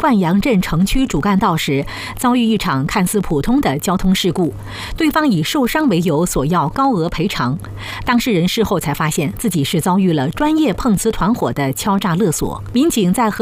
灌阳镇城区主干道时，遭遇一场看似普通的交通事故，对方以受伤为由索要高额赔偿。当事人事后才发现自己是遭遇了专业碰瓷团伙的敲诈勒索。民警在